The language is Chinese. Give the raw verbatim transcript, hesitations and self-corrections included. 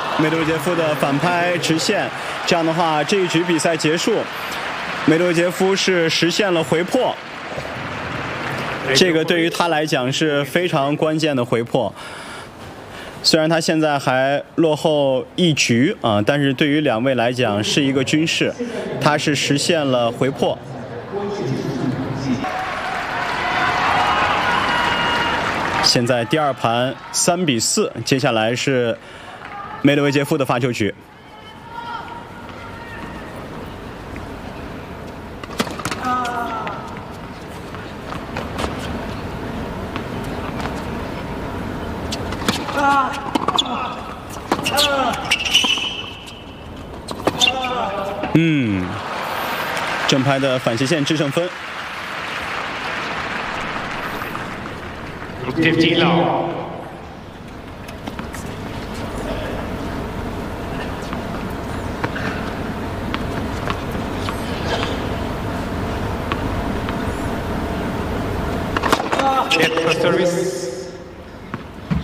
梅德韦杰夫的反拍直线，这样的话，这一局比赛结束，梅德韦杰夫是实现了回破。这个对于他来讲是非常关键的回破。虽然他现在还落后一局啊，但是对于两位来讲是一个均势，他是实现了回破。现在第二盘三比四，接下来是梅德韦杰夫的发球局。嗯，正拍的反斜线制胜分。 六十了。Net for service.